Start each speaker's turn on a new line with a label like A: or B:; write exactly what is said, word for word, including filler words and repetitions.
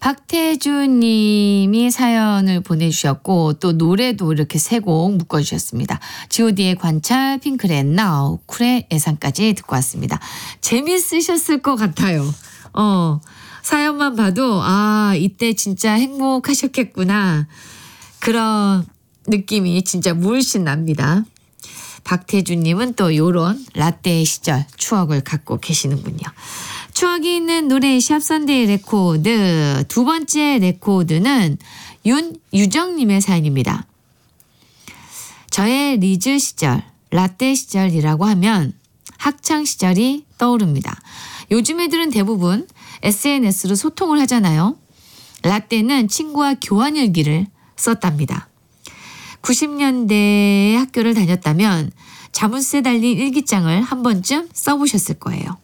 A: 박태준 님이 사연을 보내주셨고 또 노래도 이렇게 세 곡 묶어주셨습니다. 지오디의 관찰, 핑클의 Now, 쿨의 예상까지 듣고 왔습니다. 재밌으셨을 것 같아요. 어, 사연만 봐도 아 이때 진짜 행복하셨겠구나. 그런 느낌이 진짜 물씬 납니다. 박태준님은 또 요런 라떼 시절 추억을 갖고 계시는군요. 추억이 있는 노래 샵선데이 레코드 두 번째 레코드는 윤유정님의 사연입니다. 저의 리즈 시절, 라떼 시절이라고 하면 학창시절이 떠오릅니다. 요즘 애들은 대부분 에스엔에스로 소통을 하잖아요. 라떼는 친구와 교환일기를 썼답니다. 구십 년대에 학교를 다녔다면 자물쇠 달린 일기장을 한 번쯤 써보셨을 거예요.